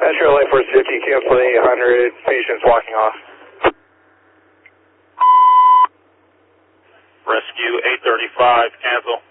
Metro Life Force 50, cancel 800, patients walking off. Rescue 835, cancel.